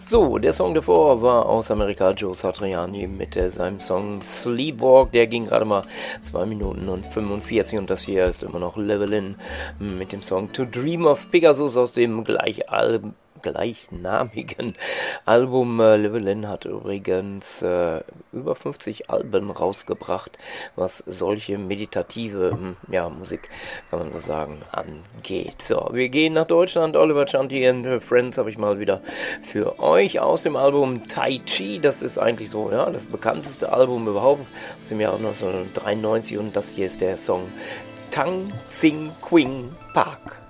So, der Song davor war aus Amerika Joe Satriani mit seinem Song Sleepwalk. Der ging gerade mal 2 Minuten und 45 und das hier ist immer noch Llewellyn mit dem Song To Dream of Pegasus aus dem gleichnamigen Album. Llewellyn hat übrigens über 50 Alben rausgebracht, was solche meditative Musik, kann man so sagen, angeht. So, wir gehen nach Deutschland. Oliver Chanty and Friends habe ich mal wieder für euch aus dem Album Tai Chi. Das ist eigentlich so das bekannteste Album überhaupt aus dem Jahr 1993 und das hier ist der Song Tang Sing Quing Park.